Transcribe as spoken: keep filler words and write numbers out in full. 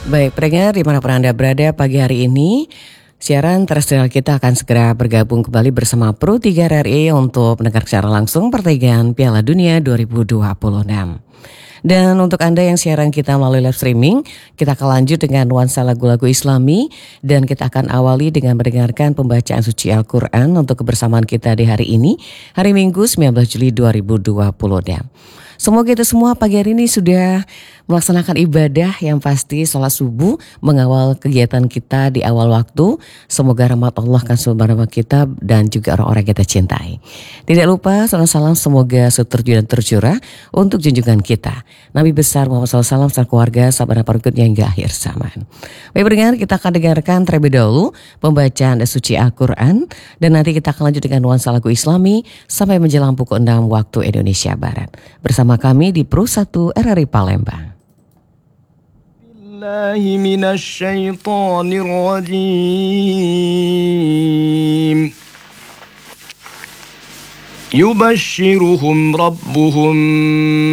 Baik, pendengar dimanapun Anda berada pagi hari ini, siaran terestrial kita akan segera bergabung kembali bersama Pro tiga R R I untuk mendengar secara langsung pertandingan Piala Dunia dua ribu dua puluh enam. Dan untuk Anda yang siaran kita melalui live streaming, kita akan lanjut dengan nuansa lagu-lagu Islami dan kita akan awali dengan mendengarkan pembacaan suci Al-Quran untuk kebersamaan kita di hari ini, hari Minggu sembilan belas Juli dua ribu dua puluh enam. Semoga kita semua pagi hari ini sudah melaksanakan ibadah yang pasti sholat subuh mengawal kegiatan kita di awal waktu. Semoga rahmat Allah akan selalu kita dan juga orang-orang yang kita cintai. Tidak lupa salam-salam semoga terjun dan tercurah untuk junjungan kita Nabi besar Muhammad shallallahu alaihi wasallam serta keluarga sahabat berikutnya hingga akhir zaman. Baik pendengar, kita akan dengarkan terlebih dahulu pembacaan suci Al-Quran dan nanti kita akan lanjut dengan nuansa lagu Islami sampai menjelang pukul enam waktu Indonesia Barat. Bersama kami di Pro satu R R I Palembang. Billahi minasy syaithanir rajim. Yubashshiruhum rabbuhum